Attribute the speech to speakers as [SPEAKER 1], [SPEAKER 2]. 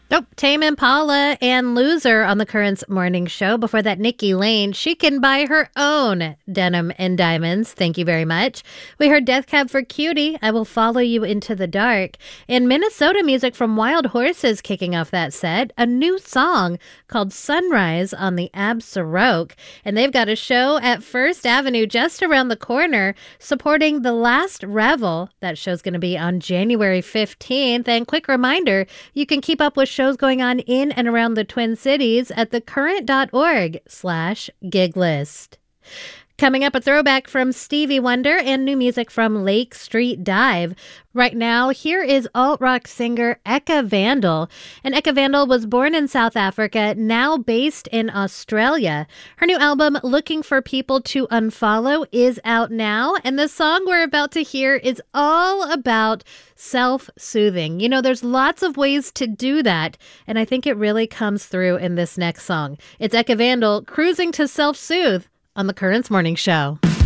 [SPEAKER 1] Nope. Tame Impala and Loser on the Currents Morning Show. Before that, Nikki Lane. She can buy her own denim and diamonds. Thank you very much. We heard Death Cab for Cutie. I Will Follow You Into the Dark. And Minnesota music from Wild Horses kicking off that set. A new song called Sunrise on the Absaroke. And they've got a show at First Avenue just around the corner supporting The Last Revel. That show's going to be on January 15th. And quick reminder, you can keep up with shows going on in and around the Twin Cities at thecurrent.org/gig list. Coming up, a throwback from Stevie Wonder and new music from Lake Street Dive. Right now, here is alt-rock singer Eka Vandal. And Eka Vandal was born in South Africa, now based in Australia. Her new album, Looking for People to Unfollow, is out now. And the song we're about to hear is all about self-soothing. You know, there's lots of ways to do that. And I think it really comes through in this next song. It's Eka Vandal cruising to self-soothe on the Currents Morning Show.